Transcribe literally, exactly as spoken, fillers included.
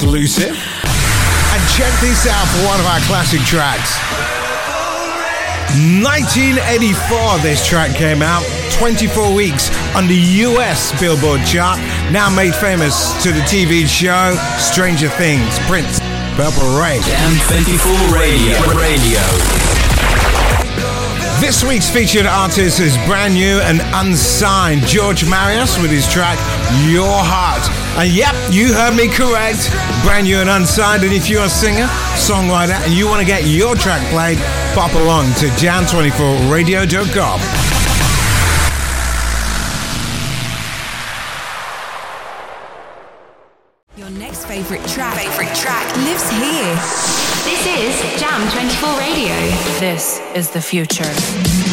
Lucid. And check this out for one of our classic tracks. nineteen eighty-four this track came out, twenty-four weeks on the U S Billboard chart, now made famous to the T V show Stranger Things. Prince, Purple Rain. Jam twenty-four Radio. Radio. This week's featured artist is brand new and unsigned, George Marius with his track Your Heart. And yep, you heard me correct, brand new and unsigned. And if you're a singer, songwriter, and you want to get your track played, pop along to jam twenty-four radio dot com. Your next favorite track, favorite track lives here. This is Jam twenty-four Radio. This is the future.